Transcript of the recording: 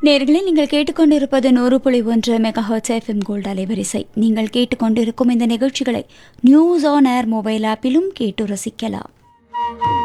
நேயர்களே, நீங்கள் கேட்டுக்கொண்டிருப்பது 100.1 மெகாஹெர்ட்ஸ் எஃப்எம் கோல்ட் அலைவரிசை. நீங்கள் கேட்டுக்கொண்டிருக்கும் இந்த நிகழ்ச்சிகளை நியூஸ் ஆன் ஏர் மொபைல் ஆப்பிலும் கேட்டு ரசிக்கலாம்.